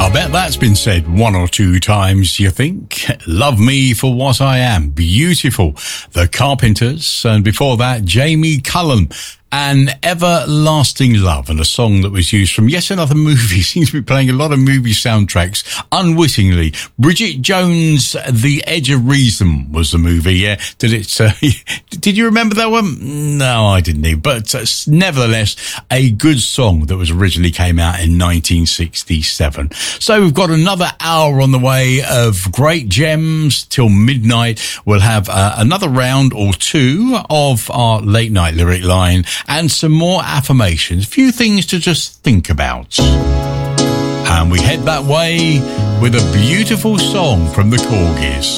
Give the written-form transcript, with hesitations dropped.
I bet that's been said one or two times, you think. Love Me for What I Am. Beautiful. The Carpenters. And before that, Jamie Cullum. An Everlasting Love, and a song that was used from yet another movie. Seems to be playing a lot of movie soundtracks unwittingly. Bridget Jones' The Edge of Reason was the movie. Yeah, did you remember that one? No, I didn't either. But nevertheless, a good song that was originally came out in 1967. So we've got another hour on the way of great gems till midnight. We'll have another round or two of our late night lyric line, and some more affirmations, a few things to just think about. And we head that way with a beautiful song from the Corgis.